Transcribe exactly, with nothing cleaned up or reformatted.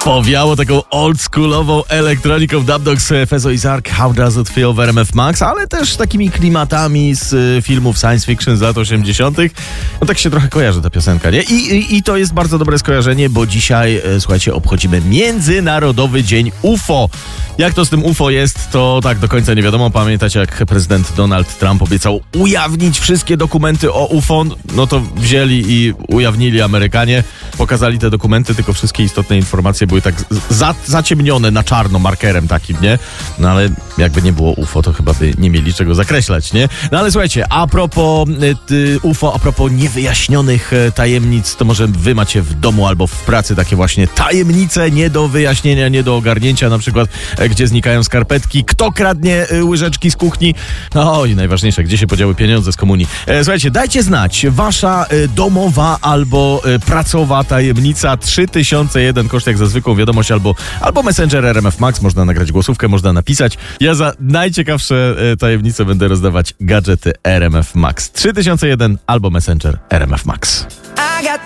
Powiało taką oldschoolową elektroniką Dub Dogs, Fezo i Zark, How Does It Feel w R M F Max, ale też takimi klimatami z y, filmów science fiction z lat osiemdziesiątych. No tak się trochę kojarzy ta piosenka, nie? I, i, i to jest bardzo dobre skojarzenie, bo dzisiaj, y, słuchajcie, obchodzimy Międzynarodowy Dzień U F O. Jak to z tym U F O jest, to tak do końca nie wiadomo. Pamiętacie, jak prezydent Donald Trump obiecał ujawnić wszystkie dokumenty o U F O? No to wzięli i ujawnili Amerykanie. Pokazali te dokumenty, tylko wszystkie istotne informacje były tak za, zaciemnione na czarno markerem takim, nie? No ale jakby nie było U F O, to chyba by nie mieli czego zakreślać, nie? No ale słuchajcie, a propos y, U F O, a propos niewyjaśnionych y, tajemnic, to może wy macie w domu albo w pracy takie właśnie tajemnice nie do wyjaśnienia, nie do ogarnięcia, na przykład y, gdzie znikają skarpetki, kto kradnie y, łyżeczki z kuchni, no i najważniejsze, gdzie się podziały pieniądze z komunii. E, słuchajcie, dajcie znać, wasza y, domowa albo y, pracowa tajemnica trzy tysiące jeden koszt jak za zwykłą wiadomość albo, albo Messenger R M F Max, można nagrać głosówkę, można napisać. Ja za najciekawsze y, tajemnice będę rozdawać gadżety R M F Max. trzy tysiące jeden albo Messenger R M F Max.